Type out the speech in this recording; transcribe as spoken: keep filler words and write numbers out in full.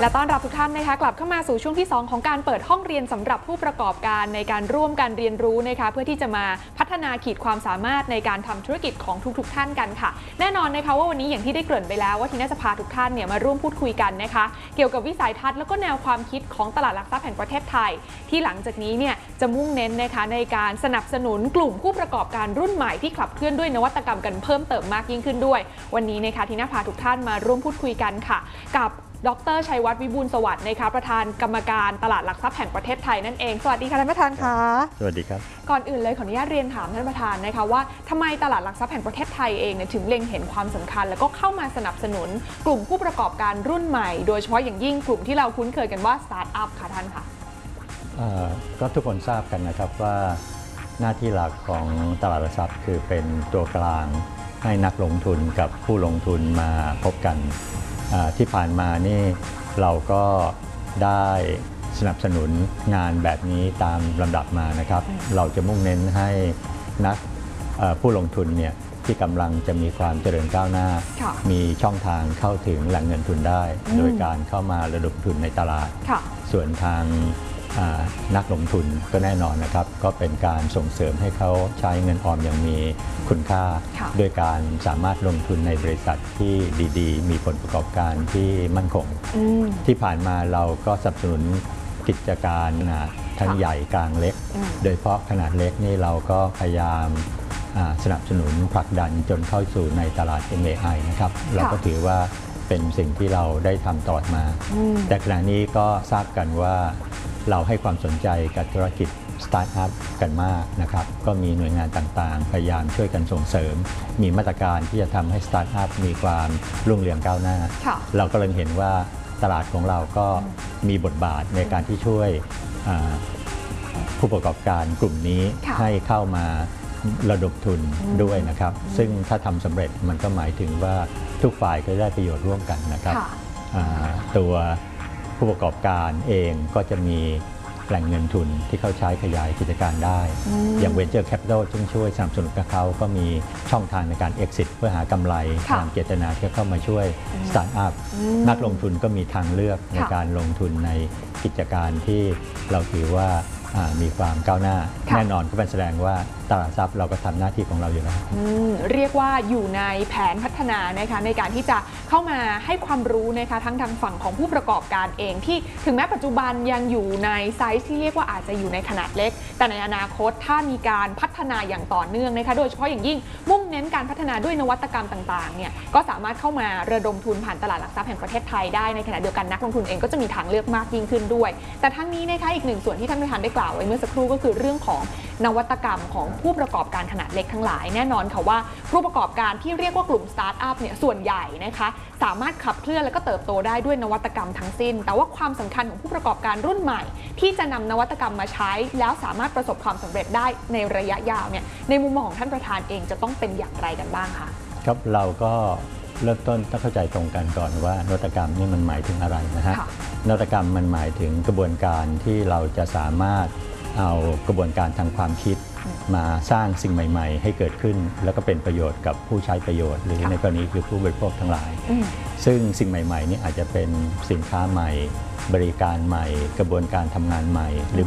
และต้อนรับทุกท่านนะคะกลับเข้ามาสู่ช่วงที่สองของการเปิดห้องเรียนสำหรับผู้ประกอบการในการร่วมกันเรียนรู้นะคะเพื่อที่จะมาพัฒนาขีดความสามารถในการทำธุรกิจของทุกๆท่านกันค่ะแน่นอนนะคะว่าวันนี้อย่างที่ได้เกริ่นไปแล้วว่าทีน่าจะพาทุกท่านเนี่ยมาร่วมพูดคุยกันนะคะเกี่ยวกับวิสัยทัศน์แล้วก็แนวความคิดของตลาดหลักทรัพย์แห่งประเทศไทยที่หลังจากนี้เนี่ยจะมุ่งเน้นนะคะในการสนับสนุนกลุ่มผู้ประกอบการรุ่นใหม่ที่ขับเคลื่อนด้วยนวัตกรรมกันเพิ่มเติมมากยิ่งขึ้นด้วยวันนี้นะคะทีน่าพาทุกท่านมาร่วมพูดคุยกันค่ะกับดร.ชัยวัฒน์วิบูลย์สวัสดิ์นะคะประธานกรรมการตลาดหลักทรัพย์แห่งประเทศไทยนั่นเองสวัสดีค่ะท่านประธานค่ะสวัสดีครับก่อนอื่นเลยขออนุญาตเรียนถามท่านประธานนะคะว่าทำไมตลาดหลักทรัพย์แห่งประเทศไทยเองเนี่ยถึงเล็งเห็นความสำคัญแล้วก็เข้ามาสนับสนุนกลุ่มผู้ประกอบการรุ่นใหม่โดยเฉพาะอย่างยิ่งกลุ่มที่เราคุ้นเคยกันว่าสตาร์ทอัพค่ะท่านค่ะก็ทุกคนทราบกันนะครับว่าหน้าที่หลักของตลาดหลักทรัพย์คือเป็นตัวกลางให้นักลงทุนกับผู้ลงทุนมาพบกันที่ผ่านมานี่เราก็ได้สนับสนุนงานแบบนี้ตามลำดับมานะครับเราจะมุ่งเน้นให้นักผู้ลงทุนเนี่ยที่กำลังจะมีความเจริญก้าวหน้ามีช่องทางเข้าถึงแหล่งเงินทุนได้โดยการเข้ามาระดมทุนในตลาดส่วนทางนักลงทุนก็แน่นอนนะครับก็เป็นการส่งเสริมให้เขาใช้เงินออมอย่างมีคุณค่าด้วยการสามารถลงทุนในบริษัทที่ดีๆมีผลประกอบการที่มั่นคงที่ผ่านมาเราก็สนับสนุนกิจการทั้งใหญ่กลางเล็กโดยเฉพาะขนาดเล็กนี่เราก็พยายามสนับสนุนผลักดันจนเข้าสู่ในตลาด เอ็ม เอ ไอ นะครับเราก็ถือว่าเป็นสิ่งที่เราได้ทำต่อมาแต่ขณะนี้ก็ทราบกันว่าเราให้ความสนใจกับธุรกิจสตาร์ทอัพกันมากนะครับก็มีหน่วยงานต่างๆพยายามช่วยกันส่งเสริมมีมาตรการที่จะทำให้สตาร์ทอัพมีความรุ่งเรืองก้าวหน้าเราก็เลยเห็นว่าตลาดของเราก็มีบทบาทในการที่ช่วยผู้ประกอบการกลุ่มนี้ให้เข้ามาระดมทุนด้วยนะครับซึ่งถ้าทำสำเร็จมันก็หมายถึงว่าทุกฝ่ายก็ได้ประโยชน์ร่วมกันนะครับตัวผู้ประกอบการเองก็จะมีแหล่งเงินทุนที่เขาใช้ขยายกิจการได้อย่าง Venture Capital ซึ่งช่วยสนับสนุนกับเขาก็มีช่องทางในการ Exit เพื่อหากำไรตามเจตนาที่เข้ามาช่วยสตาร์ทอัพนักลงทุนก็มีทางเลือกในการลงทุนในกิจการที่เราถือว่ามีความก้าวหน้าแน่นอนก็เป็นแสดงว่าตลาดทรัพย์เราก็ทำหน้าที่ของเราอยู่แล้วเรียกว่าอยู่ในแผนพัฒนานะคะในการที่จะเข้ามาให้ความรู้นะคะทั้งทางฝั่งของผู้ประกอบการเองที่ถึงแม้ปัจจุบันยังอยู่ในไซส์ที่เรียกว่าอาจจะอยู่ในขนาดเล็กแต่ในอนาคตถ้ามีการพัฒนาอย่างต่อเนื่องนะคะโดยเฉพาะอย่างยิ่งมุ่งเน้นการพัฒนาด้วยนวัตกรรมต่างๆเนี่ยก็สามารถเข้ามาระดมทุนผ่านตลาดหลักทรัพย์แห่งประเทศไทยได้ในขณะเดียวกันนักลงทุนเองก็จะมีทางเลือกมากยิ่งขึ้นด้วยแต่ทั้งนี้นะคะอีกหนึ่งส่วนที่ท่านประธานได้กล่าวไว้เมื่อสักครู่ก็คือเรื่องของนวัตกรรมของผู้ประกอบการขนาดเล็กทั้งหลายแน่นอนค่ะว่าผู้ประกอบการที่เรียกว่ากลุ่มสตาร์ทอัพเนี่ยส่วนใหญ่นะคะสามารถขับเคลื่อนและก็เติบโตได้ด้วยนวัตกรรมทั้งสิ้นแต่ว่าความสำคัญของผู้ประกอบการรุ่นใหม่ที่จะนำนวัตกรรมมาใช้แล้วสามารถประสบความสำเร็จได้ในระยะยาวเนี่ยในมุมมองของท่านประธานเองจะต้องเป็นอย่างไรกันบ้างคะครับเราก็เริ่มต้นต้องเข้าใจตรงกันก่อนว่านวัตกรรมนี่มันหมายถึงอะไรนะฮะนวัตกรรมมันหมายถึงกระบวนการที่เราจะสามารถเอากระบวนการทางความคิดมาสร้างสิ่งใหม่ๆให้เกิดขึ้นแล้วก็เป็นประโยชน์กับผู้ใช้ประโยชน์หรือในกรณีคือผู้บริโภคทั้งหลายซึ่งสิ่งใหม่ๆนี่อาจจะเป็นสินค้าใหม่บริการใหม่กระบวนการทำงานใหม่หรือ